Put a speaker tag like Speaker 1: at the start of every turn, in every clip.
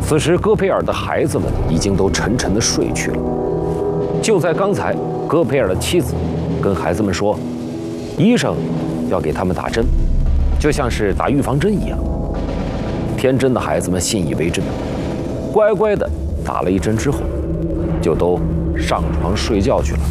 Speaker 1: 此时，戈培尔的孩子们已经都沉沉地睡去了。就在刚才，戈培尔的妻子跟孩子们说，医生要给他们打针，就像是打预防针一样。天真的孩子们信以为真，乖乖地打了一针之后，就都上床睡觉去了。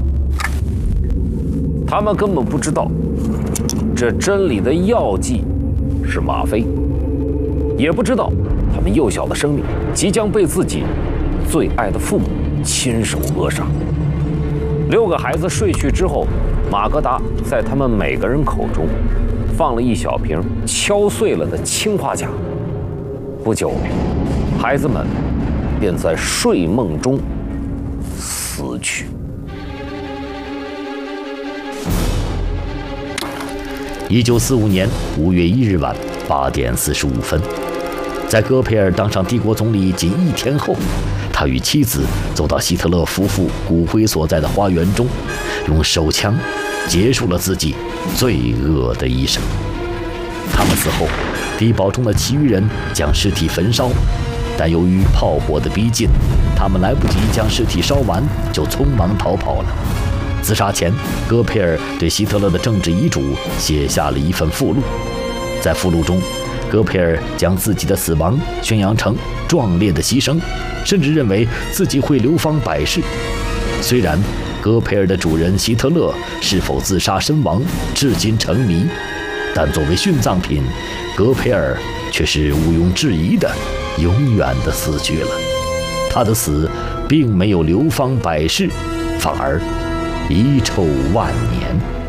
Speaker 1: 他们根本不知道，这针里的药剂是吗啡，也不知道他们幼小的生命即将被自己最爱的父母亲手扼杀。6个孩子睡去之后，马格达在他们每个人口中放了一小瓶敲碎了的氰化钾。不久，孩子们便在睡梦中死去。
Speaker 2: 1945年5月1日晚8点45分，在戈培尔当上帝国总理仅1天后，他与妻子走到希特勒夫妇骨灰所在的花园中，用手枪结束了自己罪恶的一生。他们死后，地堡中的其余人将尸体焚烧，但由于炮火的逼近，他们来不及将尸体烧完，就匆忙逃跑了。自杀前，戈培尔对希特勒的政治遗嘱写下了一份附录。在附录中，戈培尔将自己的死亡宣扬成壮烈的牺牲，甚至认为自己会流芳百世。虽然戈培尔的主人希特勒是否自杀身亡至今成谜，但作为殉葬品，戈培尔却是毋庸置疑的永远的死去了。他的死并没有流芳百世，反而遗臭万年。